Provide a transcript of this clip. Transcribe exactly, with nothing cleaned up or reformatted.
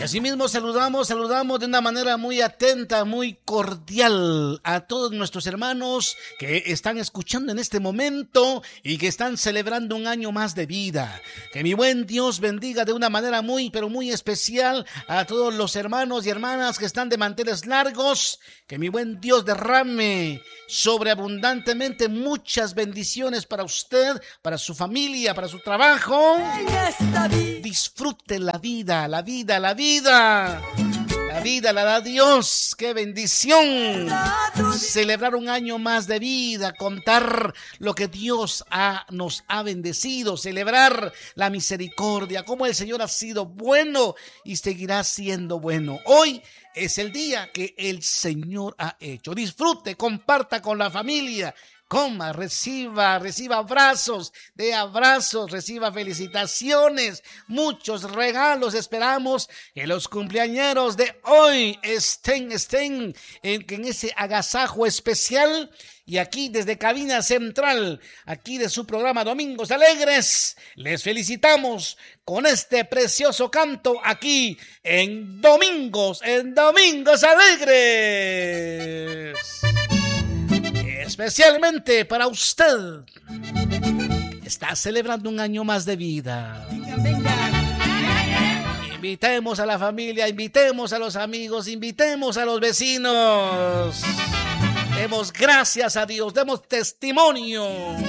asimismo saludamos, saludamos de una manera muy atenta, muy cordial a todos nuestros hermanos que están escuchando en este momento y que están celebrando un año más de vida. Que mi buen Dios bendiga de una manera muy, pero muy especial a todos los hermanos y hermanas que están de manteles largos. Que mi buen Dios derrame sobreabundantemente muchas bendiciones para usted, para su familia, para su trabajo. Disfrute la vida, la vida, la vida. La vida la da Dios. ¡Qué bendición! Celebrar un año más de vida, contar lo que Dios ha, nos ha bendecido, celebrar la misericordia, cómo el Señor ha sido bueno y seguirá siendo bueno. Hoy es el día que el Señor ha hecho. Disfrute, comparta con la familia. Coma, reciba, reciba abrazos, de abrazos, reciba felicitaciones, muchos regalos. Esperamos que los cumpleañeros de hoy estén, estén en, en ese agasajo especial. Y aquí desde Cabina Central, aquí de su programa Domingos Alegres, les felicitamos con este precioso canto aquí en Domingos, en Domingos Alegres. Especialmente para usted, que está celebrando un año más de vida. Venga, venga. Invitemos a la familia, invitemos a los amigos, invitemos a los vecinos. Demos gracias a Dios, demos testimonio.